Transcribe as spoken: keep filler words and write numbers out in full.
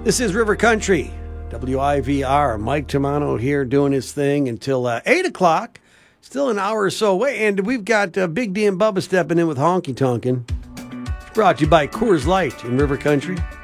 This is River Country, W I V R. Mike Tamano here doing his thing until uh, eight o'clock. Still an hour or so away. And we've got uh, Big D and Bubba stepping in with Honky Tonkin'. It's brought to you by Coors Light in River Country.